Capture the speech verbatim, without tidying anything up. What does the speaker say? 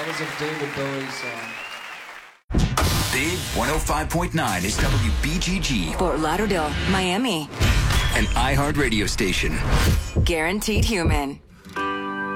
That was a David Bowie song. Big one oh five point nine is W B G G. Fort Lauderdale, Miami. An iHeart radio station. Guaranteed Human.